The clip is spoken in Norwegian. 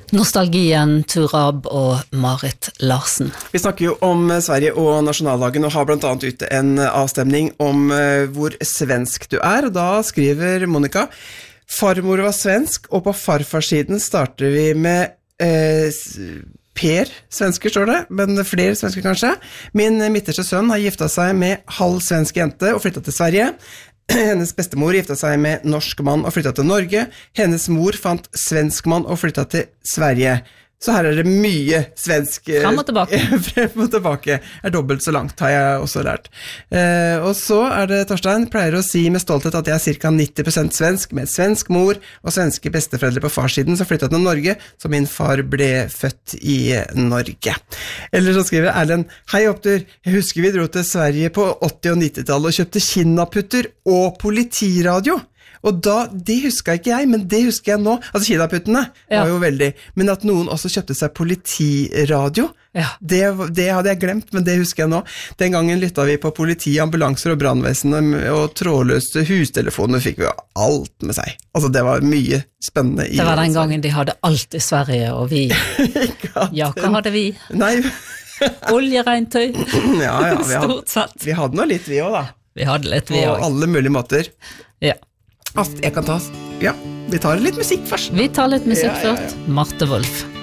Nostalgien, Turab og Marit Larsen. Vi snakker jo om Sverige og nasjonaldagen, og har blant annet ute en avstemning om hvor svensk du og da skriver Monica: farmor var svensk, og på farfarssiden starter vi med Per svensker, står det, men flere svensker kanskje. Min midterste sønn har giftet seg med halv svensk jente og flyttet til Sverige. Hennes bestemor giftet seg med norsk mann og flyttet til Norge. Hennes mor fant svensk mann og flyttet til Sverige. Så her det mye svensk. Frem og tilbake. Frem og tilbake. Dobbelt så langt, har jeg også lært. Og så det Torstein pleier å si med stolthet at jeg cirka 90% svensk, med svensk mor og svenske besteforeldre på farssiden som flyttet til Norge, så min far ble født i Norge. Eller så skriver Erlend: hei opptur, jeg husker vi dro til Sverige på 80- og 90-tallet og kjøpte kinnaputter og politiradio. Og det husker ikke jeg, men det husker jeg nå. Altså kinnaputtene var jo veldig, men at noen også kjøpte seg politiradio, det hadde jeg glemt, men det husker jeg nå. Den gangen lyttet vi på politi, ambulanser og brandvesen og trådløse hustelefoner, fikk vi alt med seg. Altså det var mye spennende. Det var den gangen de hadde alt i Sverige, og vi, hva hadde vi? Nei. Oljeregntøy. Ja, stort sett. Vi hadde noe litt vi også da. Vi hadde litt vi også. På alle mulige måter. Ja. Jeg kan ta, vi tar litt musikk først. Vi tar litt musikk først. Marte Wolf.